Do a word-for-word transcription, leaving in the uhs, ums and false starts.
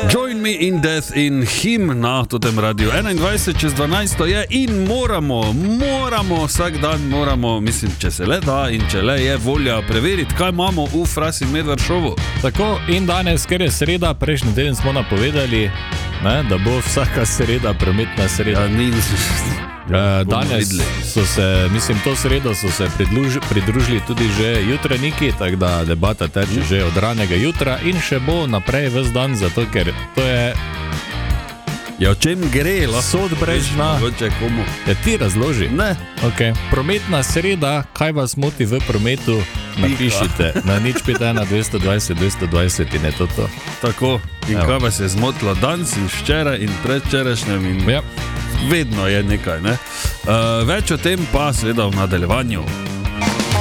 Join me in death in him na totem radiju. enaindvajset čez dvanajst je in moramo, moramo, vsak dan moramo, mislim, če se le da in če le je volja preveriti, kaj imamo v Fras in Medvard šovu. Tako, in danes, ker je sreda, prejšnji teden smo napovedali, ne, da bo vsaka sreda prometna sreda. Ja, ni, Uh, danes so se, mislim, to sredo so se pridruž, pridružili tudi že jutraniki, tako da debata teče že od ranega jutra in še bo naprej ves dan, zato ker to je... Ja, o čem gre? Sodbrežna. Ja, ti razloži. Ne. Okay. Prometna sreda, kaj vas moti v prometu, napišite na nič pet ena dvesto dvajset dvesto dvajset in je to to. Tako, in Evo. Kaj vas je zmotilo danes in včeraj in predvčerajšnjem in... Ja. Vedno je nekaj, ne? Uh, več o tem pa seveda v nadaljevanju.